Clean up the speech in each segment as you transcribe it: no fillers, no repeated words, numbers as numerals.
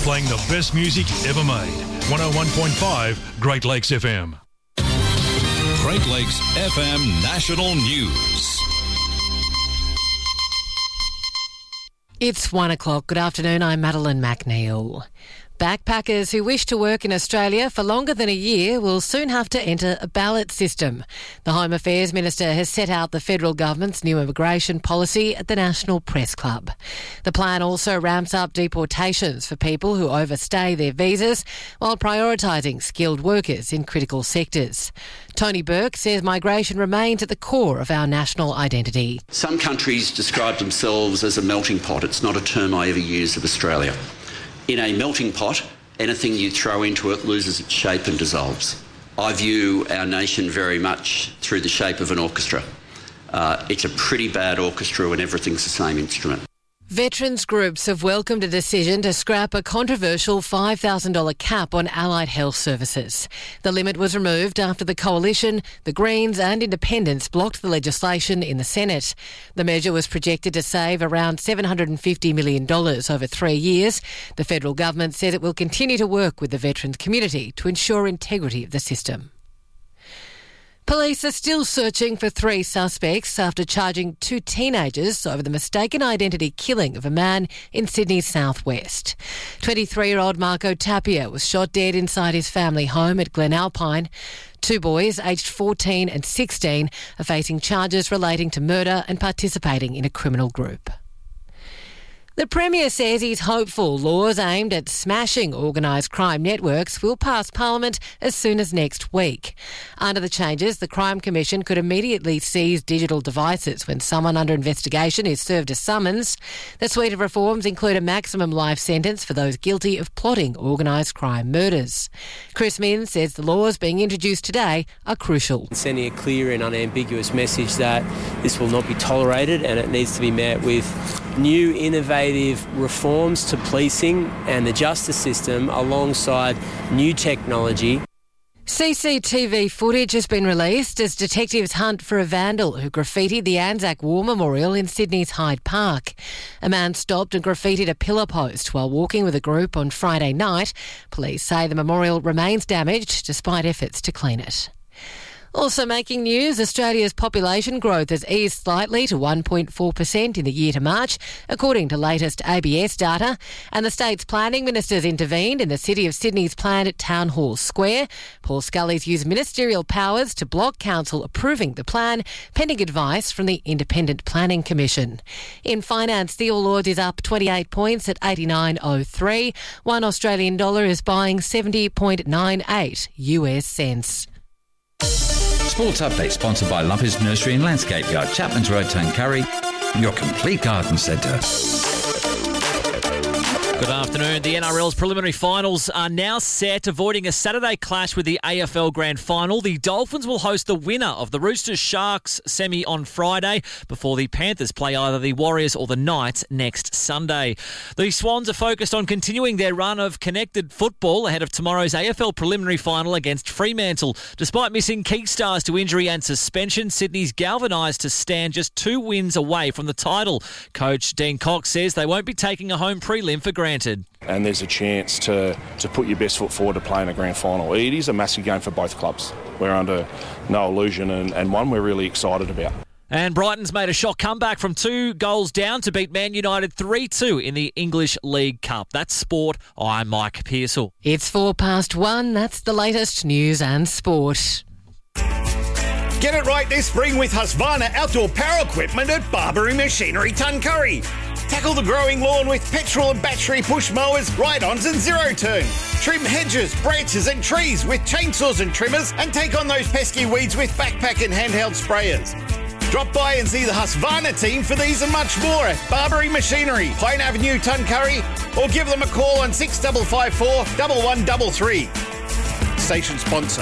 playing the best music ever made. 101.5 Great Lakes FM. Great Lakes FM National News. It's 1 o'clock. Good afternoon. I'm Madeline McNeil. Backpackers who wish to work in Australia for longer than a year will soon have to enter a ballot system. The Home Affairs Minister has set out the federal government's new immigration policy at the National Press Club. The plan also ramps up deportations for people who overstay their visas while prioritising skilled workers in critical sectors. Tony Burke says migration remains at the core of our national identity. Some countries describe themselves as a melting pot. It's not a term I ever use of Australia. In a melting pot, anything you throw into it loses its shape and dissolves. I view our nation very much through the shape of an orchestra. It's a pretty bad orchestra when everything's the same instrument. Veterans groups have welcomed a decision to scrap a controversial $5,000 cap on allied health services. The limit was removed after the Coalition, the Greens and Independents blocked the legislation in the Senate. The measure was projected to save around $750 million over 3 years. The federal government says it will continue to work with the veterans community to ensure integrity of the system. Police are still searching for 3 suspects after charging 2 teenagers over the mistaken identity killing of a man in Sydney's southwest. 23-year-old Marco Tapia was shot dead inside his family home at Glen Alpine. 2 boys, aged 14 and 16, are facing charges relating to murder and participating in a criminal group. The Premier says he's hopeful laws aimed at smashing organised crime networks will pass Parliament as soon as next week. Under the changes, the Crime Commission could immediately seize digital devices when someone under investigation is served a summons. The suite of reforms include a maximum life sentence for those guilty of plotting organised crime murders. Chris Minns says the laws being introduced today are crucial. Sending a clear and unambiguous message that this will not be tolerated and it needs to be met with new innovative reforms to policing and the justice system alongside new technology. CCTV footage has been released as detectives hunt for a vandal who graffitied the Anzac War Memorial in Sydney's Hyde Park. A man stopped and graffitied a pillar post while walking with a group on Friday night. Police say the memorial remains damaged despite efforts to clean it. Also making news, Australia's population growth has eased slightly to 1.4% in the year to March, according to latest ABS data. And the state's planning ministers intervened in the City of Sydney's plan at Town Hall Square. Paul Scully's used ministerial powers to block council approving the plan, pending advice from the Independent Planning Commission. In finance, the All Ords is up 28 points at 89.03. $1 Australian dollar is buying 70.98 US cents. Sports Update sponsored by Lumpers Nursery and Landscape Yard, Chapman's Road, Tuncurry, your complete garden centre. Good afternoon. The NRL's preliminary finals are now set, avoiding a Saturday clash with the AFL Grand Final. The Dolphins will host the winner of the Roosters-Sharks semi on Friday before the Panthers play either the Warriors or the Knights next Sunday. The Swans are focused on continuing their run of connected football ahead of tomorrow's AFL preliminary final against Fremantle. Despite missing key stars to injury and suspension, Sydney's galvanised to stand just 2 wins away from the title. Coach Dean Cox says they won't be taking a home prelim for granted. And there's a chance to put your best foot forward to play in a grand final. It is a massive game for both clubs. We're under no illusion and one we're really excited about. And Brighton's made a shock comeback from 2 goals down to beat Man United 3-2 in the English League Cup. That's sport. I'm Mike Pearsall. It's 1:04. That's the latest news and sport. Get it right this spring with Husqvarna outdoor power equipment at Barbary Machinery Tuncurry. Tackle the growing lawn with petrol and battery push mowers, ride-ons and zero-turn. Trim hedges, branches and trees with chainsaws and trimmers, and take on those pesky weeds with backpack and handheld sprayers. Drop by and see the Husqvarna team for these and much more at Barbary Machinery, Pine Avenue, Tuncurry, or give them a call on 6554 1133. Station sponsor.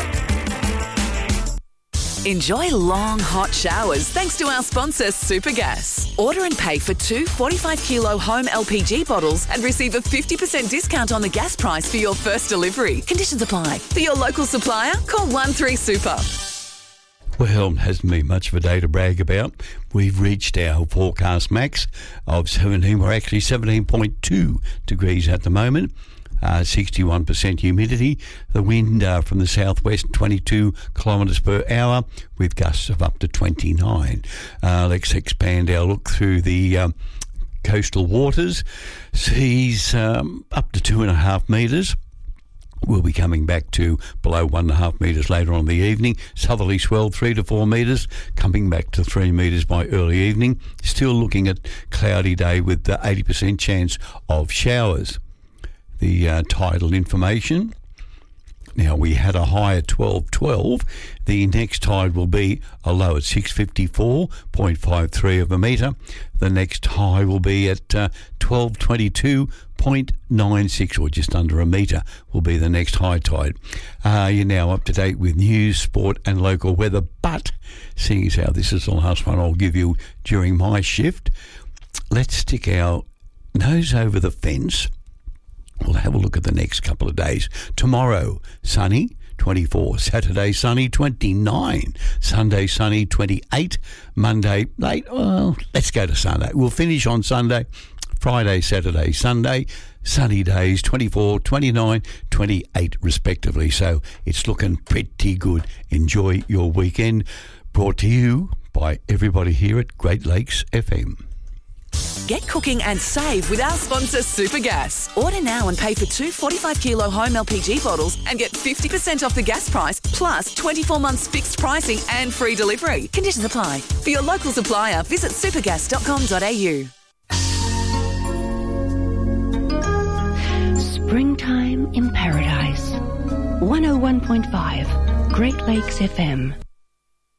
Enjoy long, hot showers thanks to our sponsor, Supergas. Order and pay for 2 45-kilo home LPG bottles and receive a 50% discount on the gas price for your first delivery. Conditions apply. For your local supplier, call 13Super. Well, it hasn't been much of a day to brag about. We've reached our forecast max of 17. We're actually 17.2 degrees at the moment. 61% humidity. The wind from the southwest, 22 kilometres per hour, with gusts of up to 29. Let's expand our look through the coastal waters. Seas up to 2.5 metres. We'll be coming back to below 1.5 metres later on in the evening. Southerly swell 3 to 4 metres, coming back to 3 metres by early evening. Still looking at cloudy day with the 80% chance of showers. The tidal information. Now, we had a high at 12.12. The next tide will be a low at 654.53 of a metre. The next high will be at 1222.96, or just under a metre, will be the next high tide. You're now up to date with news, sport and local weather, but seeing as how this is the last one I'll give you during my shift, let's stick our nose over the fence. We'll have a look at the next couple of days. Tomorrow, sunny, 24. Saturday, sunny, 29. Sunday, sunny, 28. Monday, late. Well, let's go to Sunday. We'll finish on Sunday. Friday, Saturday, Sunday. Sunny days, 24, 29, 28 respectively. So it's looking pretty good. Enjoy your weekend. Brought to you by everybody here at Great Lakes FM. Get cooking and save with our sponsor Supergas. Order now and pay for 2 45-kilo home LPG bottles and get 50% off the gas price, plus 24 months fixed pricing and free delivery. Conditions apply. For your local supplier, visit supergas.com.au. Springtime in Paradise. 101.5 Great Lakes FM.